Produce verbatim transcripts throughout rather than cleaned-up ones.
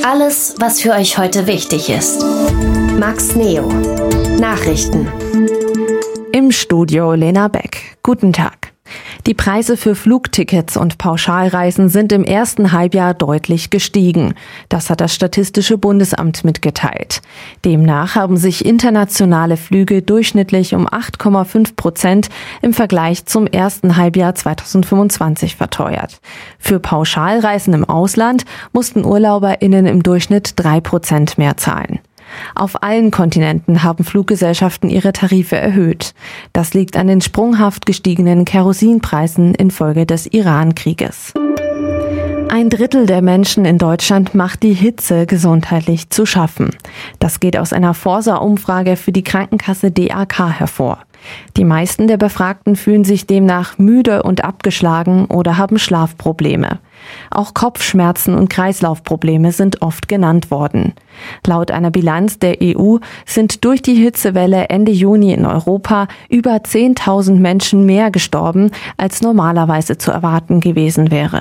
Alles, was für euch heute wichtig ist. Max Neo. Nachrichten. Im Studio Lena Beck. Guten Tag. Die Preise für Flugtickets und Pauschalreisen sind im ersten Halbjahr deutlich gestiegen. Das hat das Statistische Bundesamt mitgeteilt. Demnach haben sich internationale Flüge durchschnittlich um acht Komma fünf Prozent im Vergleich zum ersten Halbjahr zweitausendfünfundzwanzig verteuert. Für Pauschalreisen im Ausland mussten UrlauberInnen im Durchschnitt drei Prozent mehr zahlen. Auf allen Kontinenten haben Fluggesellschaften ihre Tarife erhöht. Das liegt an den sprunghaft gestiegenen Kerosinpreisen infolge des Iran-Krieges. Ein Drittel der Menschen in Deutschland macht die Hitze gesundheitlich zu schaffen. Das geht aus einer Forsa-Umfrage für die Krankenkasse D A K hervor. Die meisten der Befragten fühlen sich demnach müde und abgeschlagen oder haben Schlafprobleme. Auch Kopfschmerzen und Kreislaufprobleme sind oft genannt worden. Laut einer Bilanz der E U sind durch die Hitzewelle Ende Juni in Europa über zehntausend Menschen mehr gestorben, als normalerweise zu erwarten gewesen wäre.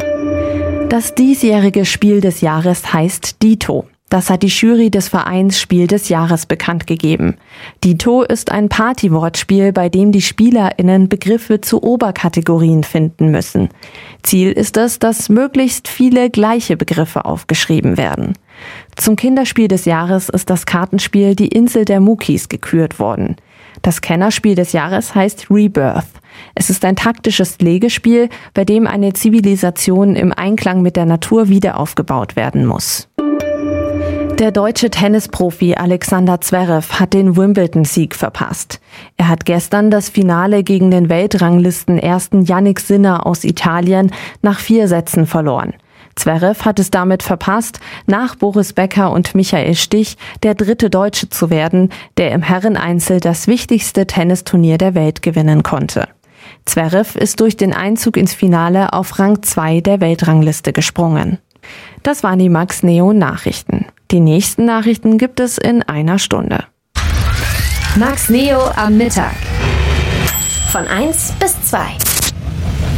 Das diesjährige Spiel des Jahres heißt Dito. Das hat die Jury des Vereins Spiel des Jahres bekannt gegeben. Dito ist ein Partywortspiel, bei dem die SpielerInnen Begriffe zu Oberkategorien finden müssen. Ziel ist es, dass möglichst viele gleiche Begriffe aufgeschrieben werden. Zum Kinderspiel des Jahres ist das Kartenspiel Die Insel der Mukis gekürt worden. Das Kennerspiel des Jahres heißt Rebirth. Es ist ein taktisches Legespiel, bei dem eine Zivilisation im Einklang mit der Natur wiederaufgebaut werden muss. Der deutsche Tennisprofi Alexander Zverev hat den Wimbledon-Sieg verpasst. Er hat gestern das Finale gegen den Weltranglisten-Ersten Jannik Sinner aus Italien nach vier Sätzen verloren. Zverev hat es damit verpasst, nach Boris Becker und Michael Stich der dritte Deutsche zu werden, der im Herreneinzel das wichtigste Tennisturnier der Welt gewinnen konnte. Zverev ist durch den Einzug ins Finale auf Rang zwei der Weltrangliste gesprungen. Das waren die Max Neo Nachrichten. Die nächsten Nachrichten gibt es in einer Stunde. Max Neo am Mittag. Von eins bis zwei.